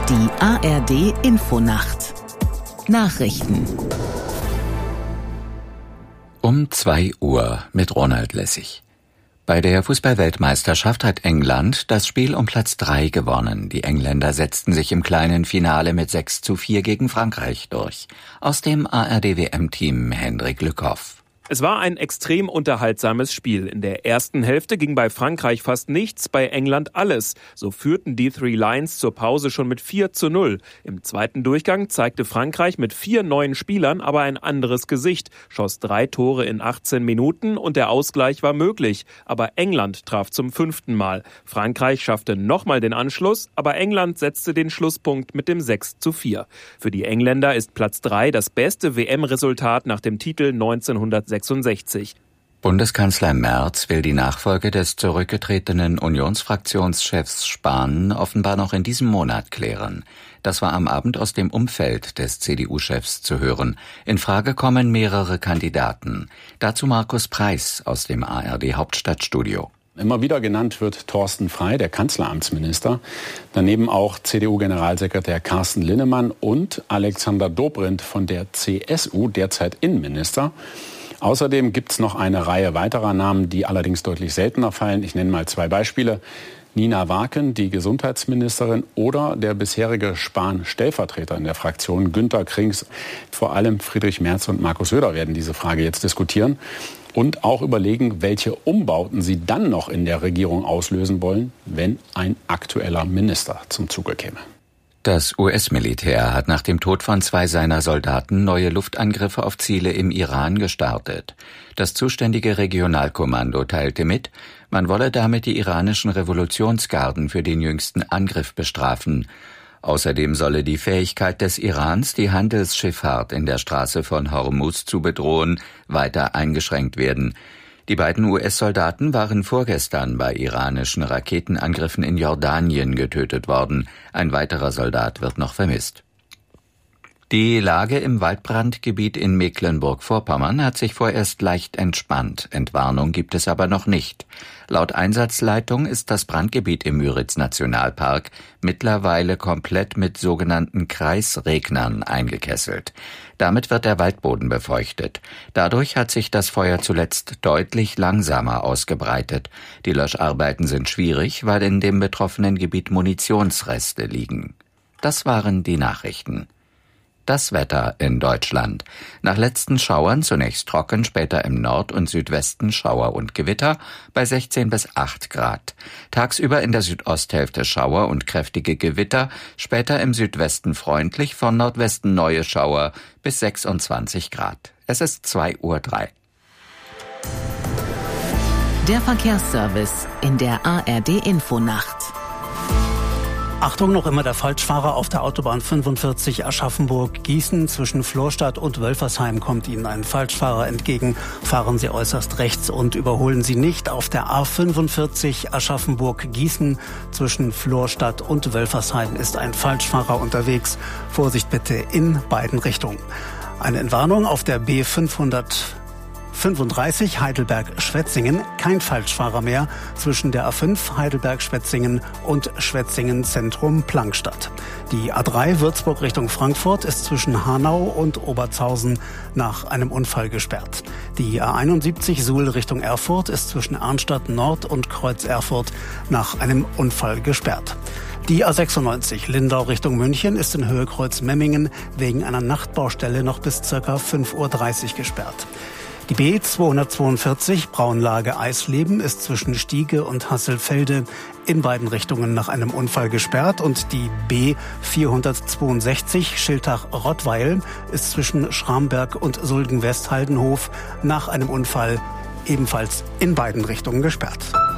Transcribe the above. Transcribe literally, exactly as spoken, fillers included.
Die A R D Infonacht Nachrichten Um zwei Uhr mit Ronald Lessig. Bei der Fußball-Weltmeisterschaft hat England das Spiel um Platz drei gewonnen. Die Engländer setzten sich im kleinen Finale mit sechs zu vier gegen Frankreich durch. Aus dem A R D W M-Team Hendrik Lückhoff. Es war ein extrem unterhaltsames Spiel. In der ersten Hälfte ging bei Frankreich fast nichts, bei England alles. So führten die Three Lions zur Pause schon mit vier zu null. Im zweiten Durchgang zeigte Frankreich mit vier neuen Spielern aber ein anderes Gesicht, schoss drei Tore in achtzehn Minuten und der Ausgleich war möglich. Aber England traf zum fünften Mal. Frankreich schaffte nochmal den Anschluss, aber England setzte den Schlusspunkt mit dem sechs zu vier. Für die Engländer ist Platz drei das beste W M-Resultat nach dem Titel neunzehnhundertsechsundsechzig. Bundeskanzler Merz will die Nachfolge des zurückgetretenen Unionsfraktionschefs Spahn offenbar noch in diesem Monat klären. Das war am Abend aus dem Umfeld des C D U-Chefs zu hören. In Frage kommen mehrere Kandidaten. Dazu Markus Preis aus dem A R D-Hauptstadtstudio. Immer wieder genannt wird Thorsten Frey, der Kanzleramtsminister. Daneben auch C D U-Generalsekretär Carsten Linnemann und Alexander Dobrindt von der C S U, derzeit Innenminister. Außerdem gibt es noch eine Reihe weiterer Namen, die allerdings deutlich seltener fallen. Ich nenne mal zwei Beispiele. Nina Waken, die Gesundheitsministerin, oder der bisherige Spahn-Stellvertreter in der Fraktion, Günter Krings. Vor allem Friedrich Merz und Markus Söder werden diese Frage jetzt diskutieren und auch überlegen, welche Umbauten sie dann noch in der Regierung auslösen wollen, wenn ein aktueller Minister zum Zuge käme. Das U S-Militär hat nach dem Tod von zwei seiner Soldaten neue Luftangriffe auf Ziele im Iran gestartet. Das zuständige Regionalkommando teilte mit, man wolle damit die iranischen Revolutionsgarden für den jüngsten Angriff bestrafen. Außerdem solle die Fähigkeit des Irans, die Handelsschifffahrt in der Straße von Hormuz zu bedrohen, weiter eingeschränkt werden. Die beiden U S-Soldaten waren vorgestern bei iranischen Raketenangriffen in Jordanien getötet worden. Ein weiterer Soldat wird noch vermisst. Die Lage im Waldbrandgebiet in Mecklenburg-Vorpommern hat sich vorerst leicht entspannt. Entwarnung gibt es aber noch nicht. Laut Einsatzleitung ist das Brandgebiet im Müritz-Nationalpark mittlerweile komplett mit sogenannten Kreisregnern eingekesselt. Damit wird der Waldboden befeuchtet. Dadurch hat sich das Feuer zuletzt deutlich langsamer ausgebreitet. Die Löscharbeiten sind schwierig, weil in dem betroffenen Gebiet Munitionsreste liegen. Das waren die Nachrichten. Das Wetter in Deutschland. Nach letzten Schauern zunächst trocken, später im Nord- und Südwesten Schauer und Gewitter bei sechzehn bis acht Grad. Tagsüber in der Südosthälfte Schauer und kräftige Gewitter, später im Südwesten freundlich, von Nordwesten neue Schauer bis sechsundzwanzig Grad. Es ist zwei Uhr drei. Der Verkehrsservice in der A R D Infonacht. Achtung, noch immer der Falschfahrer auf der Autobahn fünfundvierzig Aschaffenburg-Gießen. Zwischen Florstadt und Wölfersheim kommt Ihnen ein Falschfahrer entgegen. Fahren Sie äußerst rechts und überholen Sie nicht. Auf der A fünfundvierzig Aschaffenburg-Gießen zwischen Florstadt und Wölfersheim ist ein Falschfahrer unterwegs. Vorsicht bitte in beiden Richtungen. Eine Entwarnung auf der B fünfhundertfünfunddreißig Heidelberg-Schwetzingen, kein Falschfahrer mehr zwischen der A fünf Heidelberg-Schwetzingen und Schwetzingen-Zentrum-Plankstadt. Die A drei Würzburg Richtung Frankfurt ist zwischen Hanau und Obertshausen nach einem Unfall gesperrt. Die A einundsiebzig Suhl Richtung Erfurt ist zwischen Arnstadt Nord und Kreuz Erfurt nach einem Unfall gesperrt. Die A sechsundneunzig Lindau Richtung München ist in Höhe Kreuz Memmingen wegen einer Nachtbaustelle noch bis ca. fünf Uhr dreißig gesperrt. Die B zweihundertzweiundvierzig Braunlage Eisleben ist zwischen Stiege und Hasselfelde in beiden Richtungen nach einem Unfall gesperrt und die B vierhundertzweiundsechzig Schiltach-Rottweil ist zwischen Schramberg und Sulgen-Westhaldenhof nach einem Unfall ebenfalls in beiden Richtungen gesperrt.